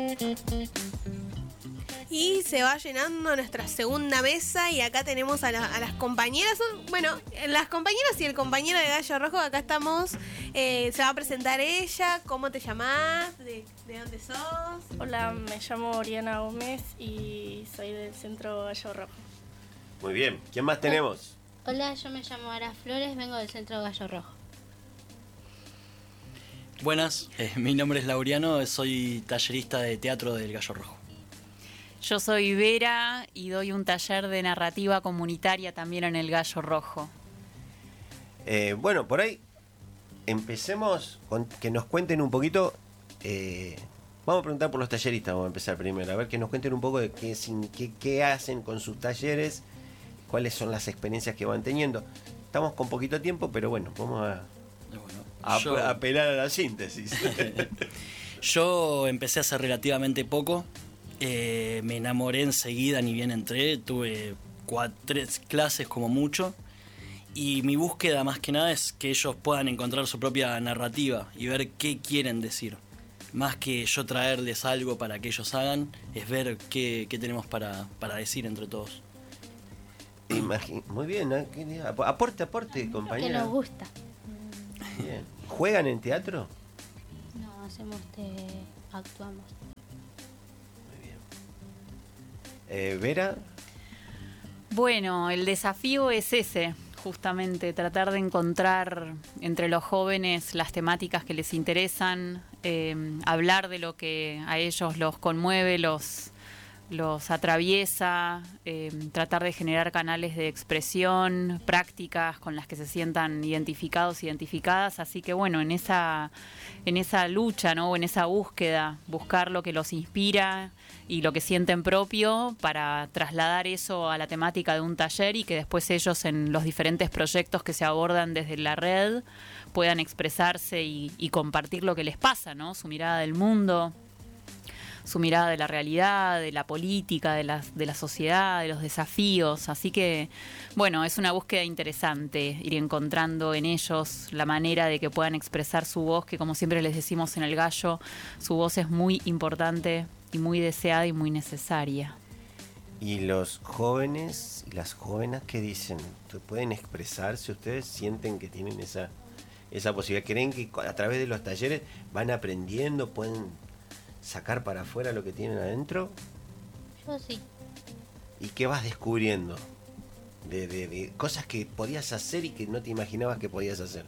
Y se va llenando nuestra segunda mesa y acá tenemos a las compañeras. Bueno, las compañeras y el compañero de Gallo Rojo, acá estamos. Se va a presentar ella. ¿Cómo te llamás? ¿De dónde sos? Hola, me llamo Oriana Gómez y soy del Centro Gallo Rojo. Muy bien, ¿quién más tenemos? Hola, yo me llamo Ara Flores, vengo del Centro Gallo Rojo. Buenas, mi nombre es Laureano, soy tallerista de teatro del Gallo Rojo. Yo soy Vera y doy un taller de narrativa comunitaria también en el Gallo Rojo. Bueno, por ahí empecemos con que nos cuenten un poquito. Vamos a preguntar por los talleristas, vamos a empezar primero. A ver, que nos cuenten un poco de qué hacen con sus talleres, cuáles son las experiencias que van teniendo. Estamos con poquito tiempo, pero bueno, vamos a apelar a la síntesis. Yo empecé hace relativamente poco. Me enamoré enseguida, ni bien entré, tuve 3 clases como mucho, y mi búsqueda más que nada es que ellos puedan encontrar su propia narrativa y ver qué quieren decir, más que yo traerles algo para que ellos hagan, es ver qué tenemos para decir entre todos. Muy bien, ¿eh? Aporte, compañera. Que nos gusta. Bien. ¿Juegan en teatro? No, actuamos. Vera. Bueno, el desafío es ese, justamente, tratar de encontrar entre los jóvenes las temáticas que les interesan, hablar de lo que a ellos los conmueve, los atraviesa, tratar de generar canales de expresión, prácticas con las que se sientan identificados, identificadas. Así que bueno, en esa lucha, ¿no? O en esa búsqueda, buscar lo que los inspira y lo que sienten propio para trasladar eso a la temática de un taller y que después ellos en los diferentes proyectos que se abordan desde la red puedan expresarse y compartir lo que les pasa, ¿no? Su mirada del mundo, su mirada de la realidad, de la política, de la sociedad, de los desafíos. Así que, bueno, es una búsqueda interesante ir encontrando en ellos la manera de que puedan expresar su voz, que como siempre les decimos en el Gallo, su voz es muy importante y muy deseada y muy necesaria. ¿Y los jóvenes y las jóvenes qué dicen? ¿Pueden expresarse? ¿Ustedes sienten que tienen esa posibilidad? ¿Creen que a través de los talleres van aprendiendo, pueden sacar para afuera lo que tienen adentro? Yo sí. ¿Y qué vas descubriendo? De cosas que podías hacer y que no te imaginabas que podías hacer.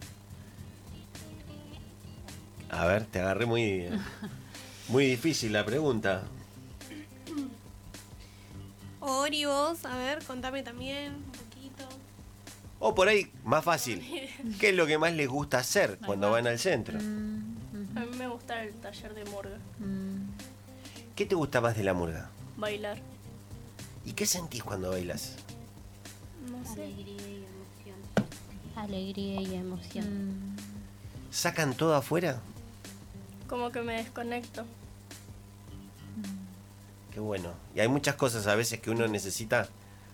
A ver, te agarré muy difícil la pregunta. Ori, vos, a ver, contame también un poquito. O por ahí, más fácil. ¿Qué es lo que más les gusta hacer cuando van al centro? A mí me gusta el taller de murga. ¿Qué te gusta más de la murga? Bailar. ¿Y qué sentís cuando bailas? No sé. Alegría y emoción. ¿Sacan todo afuera? Como que me desconecto. Qué bueno. Y hay muchas cosas a veces que uno necesita.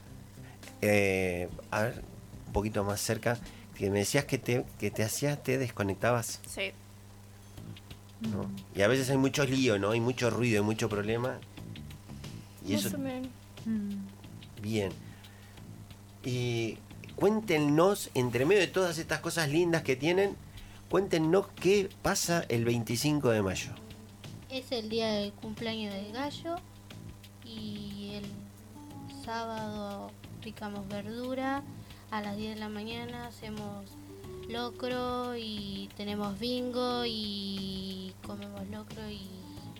A ver, un poquito más cerca. Que me decías que te desconectabas. Sí. ¿No? Y a veces hay mucho lío, ¿no? Hay mucho ruido, hay mucho problema. Y eso. Bien. Y cuéntenos, entre medio de todas estas cosas lindas que tienen, cuéntenos qué pasa el 25 de mayo. Es el día del cumpleaños del gallo y el sábado picamos verdura, a las 10 de la mañana hacemos locro y tenemos bingo y comemos locro y...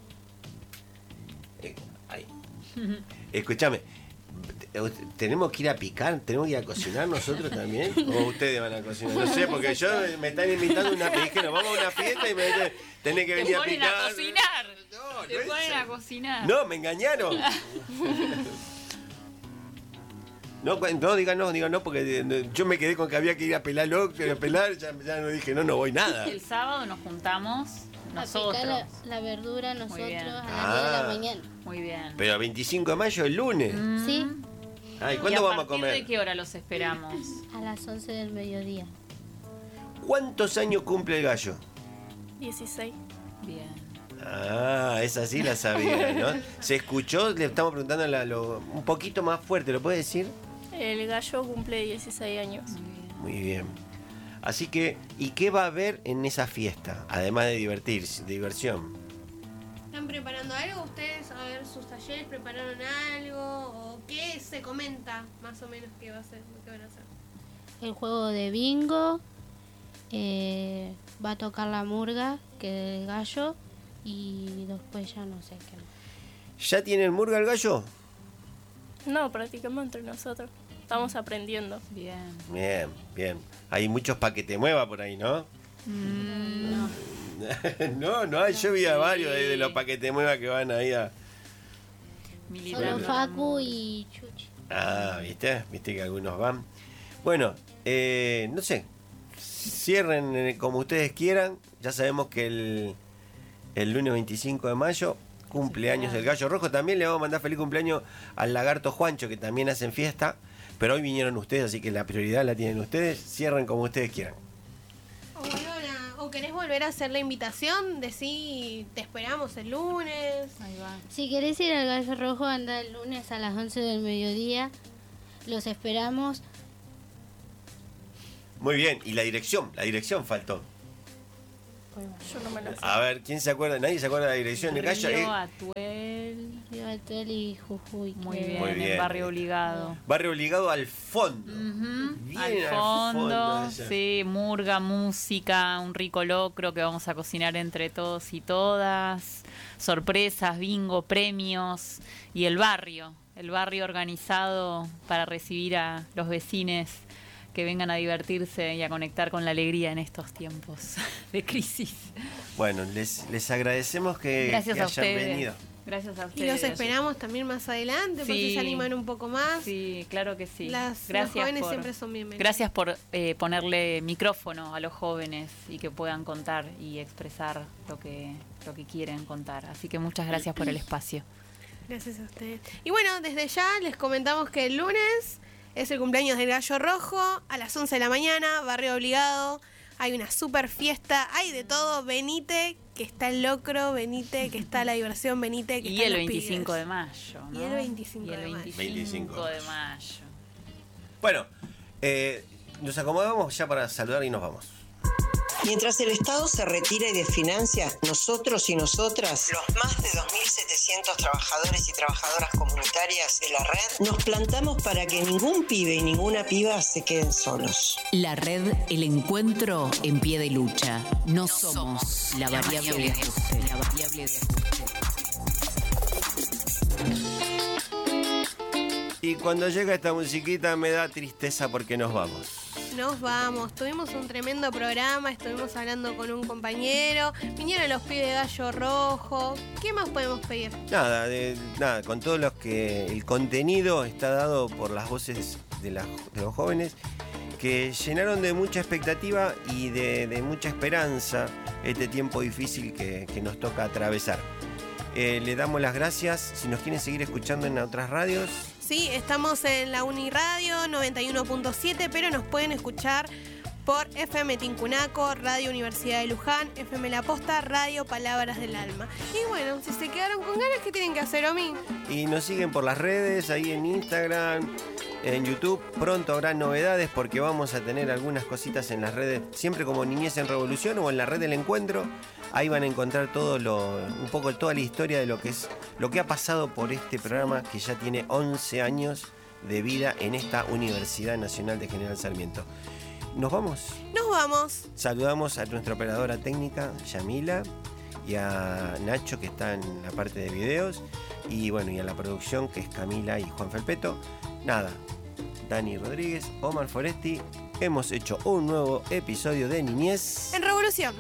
Escúchame, ¿tenemos que ir a picar? ¿Tenemos que ir a cocinar nosotros también? ¿O ustedes van a cocinar? No sé, porque me están invitando a una fiesta, nos vamos a una fiesta y tenés que venir a picar. A cocinar. Te ponen a cocinar. No, me engañaron. No, digan no, porque yo me quedé con que había que ir a pelar ya no dije, no voy nada. El sábado nos juntamos nosotros. A picar la verdura nosotros a las 10 de la mañana. Muy bien. Pero el 25 de mayo, el lunes. Sí. ¿Y cuándo vamos a comer? ¿De qué hora los esperamos? A las 11 del mediodía. ¿Cuántos años cumple el gallo? 16. Bien. Ah, esa sí la sabía, ¿no? ¿Se escuchó? Le estamos preguntando un poquito más fuerte, ¿lo puede decir? El gallo cumple 16 años. Muy bien. Así que, ¿y qué va a haber en esa fiesta? Además de divertirse, de diversión. ¿Están preparando algo ustedes? A ver, sus talleres, ¿prepararon algo? ¿O qué se comenta más o menos qué van a hacer? El juego de bingo, va a tocar la murga, que es el gallo, y después ya no sé qué más. ¿Ya tiene el murga el gallo? No, practicamos entre nosotros. Estamos aprendiendo. Bien. Bien, bien. Hay muchos paquetes mueva por ahí, ¿no? No hay, yo vi a varios de los paquetes mueva que van ahí a... Solo Facu y Chuchi. Ah, ¿viste que algunos van? Bueno, no sé, cierren como ustedes quieran. Ya sabemos que el lunes 25 de mayo, cumpleaños del Gallo Rojo. También le vamos a mandar feliz cumpleaños al Lagarto Juancho, que también hacen fiesta. Pero hoy vinieron ustedes, así que la prioridad la tienen ustedes. Cierren como ustedes quieran. ¿O querés volver a hacer la invitación? Decir, te esperamos el lunes. Ahí va. Si querés ir al Gallo Rojo, anda el lunes a las 11 del mediodía. Los esperamos. Muy bien, y la dirección faltó. Yo no me lo sé. A ver, ¿quién se acuerda? ¿Nadie se acuerda de la dirección del Gallo? Río Atuel. Río Atuel y Jujuy. Muy creo. bien, Muy bien. en Barrio Obligado. Barrio Obligado al fondo. Bien Al fondo, allá. sí, murga, música, un rico locro que vamos a cocinar entre todos y todas, sorpresas, bingo, premios y el barrio organizado para recibir a los vecinos que vengan a divertirse y a conectar con la alegría en estos tiempos de crisis. Bueno, les agradecemos que Gracias hayan a ustedes. venido. Gracias a Y ustedes. los esperamos también más adelante, porque Sí. se animan un poco más. Sí, claro que sí. Los jóvenes siempre son bienvenidos. Gracias por ponerle micrófono a los jóvenes y que puedan contar y expresar lo que quieren contar. Así que muchas gracias por el espacio. Gracias a ustedes. Y bueno, desde ya les comentamos que el lunes es el cumpleaños del Gallo Rojo a las 11 de la mañana, Barrio Obligado. Hay una super fiesta, hay de todo. Venite, que está el locro, venite, que está la diversión, venite, que Y están el los 25 pibes. de mayo, ¿no? Y el 25 Y el de mayo. 25 de mayo. Bueno, nos acomodamos ya para saludar y nos vamos. Mientras el Estado se retira y desfinancia, nosotros y nosotras, los más de 2.700 trabajadores y trabajadoras comunitarias de la red, nos plantamos para que ningún pibe y ninguna piba se queden solos. La red, el encuentro en pie de lucha. No somos la variable de ajuste. La variable de ajuste. Y cuando llega esta musiquita me da tristeza porque nos vamos. Nos vamos, tuvimos un tremendo programa, estuvimos hablando con un compañero, vinieron los pibes de Gallo Rojo. ¿Qué más podemos pedir? Nada, con todos los que el contenido está dado por las voces de los jóvenes que llenaron de mucha expectativa y de mucha esperanza este tiempo difícil que nos toca atravesar. Le damos las gracias. Si nos quieren seguir escuchando en otras radios, Sí, estamos en la Uniradio 91.7, pero nos pueden escuchar por FM Tincunaco, Radio Universidad de Luján, FM La Posta, Radio Palabras del Alma. Y bueno, si se quedaron con ganas, ¿qué tienen que hacer, Omi? y nos siguen por las redes, ahí en Instagram, en YouTube. Pronto habrá novedades porque vamos a tener algunas cositas en las redes, siempre como Niñez en Revolución o en la red del encuentro. Ahí van a encontrar un poco toda la historia de lo que ha pasado por este programa que ya tiene 11 años de vida en esta Universidad Nacional de General Sarmiento. ¿Nos vamos? Nos vamos. Saludamos a nuestra operadora técnica, Yamila, y a Nacho, que está en la parte de videos, y bueno, y a la producción, que es Camila y Juan Felpeto. Nada, Dani Rodríguez, Omar Foresti, hemos hecho un nuevo episodio de Niñez En Revolución.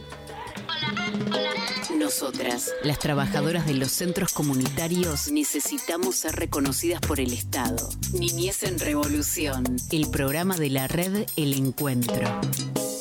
Nosotras, las trabajadoras de los centros comunitarios, necesitamos ser reconocidas por el Estado. Niñez en Revolución, el programa de la red El Encuentro.